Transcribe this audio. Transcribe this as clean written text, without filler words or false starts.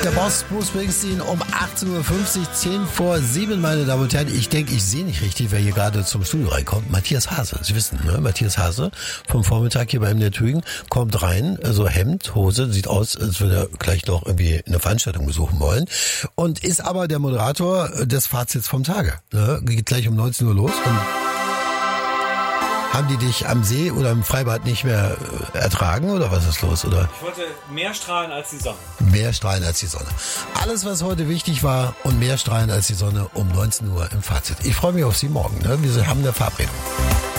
Der Boss Bruce Springsteen um 18.50 Uhr, 10 vor 7, meine Damen und Herren. Ich denke, ich sehe nicht richtig, wer hier gerade zum Studio reinkommt. Matthias Hase, Sie wissen, ne? Matthias Hase vom Vormittag hier bei MDR Tübingen kommt rein, so Hemd, Hose, sieht aus, als würde er gleich noch irgendwie eine Veranstaltung besuchen wollen. Und ist aber der Moderator des Fazits vom Tage. Ne? Geht gleich um 19 Uhr los und haben die dich am See oder im Freibad nicht mehr ertragen oder was ist los? Oder? Ich wollte mehr strahlen als die Sonne. Mehr strahlen als die Sonne. Alles, was heute wichtig war und mehr strahlen als die Sonne um 19 Uhr im Fazit. Ich freue mich auf Sie morgen. Ne? Wir haben eine Verabredung.